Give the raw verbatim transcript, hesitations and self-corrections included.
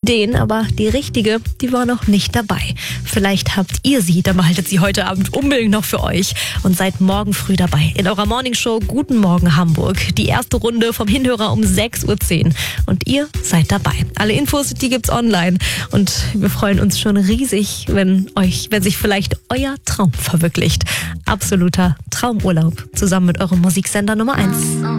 Ideen, aber die richtige, die war noch nicht dabei. Vielleicht habt ihr sie, dann behaltet sie heute Abend unbedingt noch für euch und seid morgen früh dabei in eurer Morningshow Guten Morgen Hamburg. Die erste Runde vom Hinhörer um sechs Uhr zehn und ihr seid dabei. Alle Infos, die gibt's online und wir freuen uns schon riesig, wenn euch, wenn sich vielleicht euer Traum verwirklicht. Absoluter Traumurlaub zusammen mit eurem Musiksender Nummer eins.